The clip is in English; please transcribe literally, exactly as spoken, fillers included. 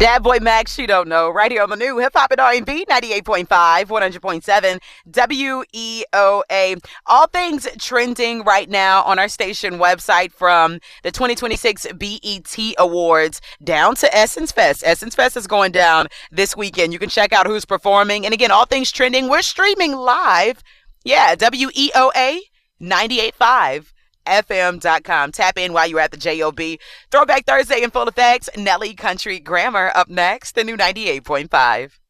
That boy Max, she don't know. Right here on the new Hip Hop and R and B, ninety-eight point five, one hundred point seven, W E O A. All things trending right now on our station website, from the twenty twenty-six B E T Awards down to Essence Fest. Essence Fest is going down this weekend. You can check out who's performing. And again, all things trending, we're streaming live. Yeah, W E O A ninety-eight point five. F M dot com. Tap in while you're at the J O B. Throwback Thursday in full effect. Nelly Country Grammar up next, the new ninety-eight point five.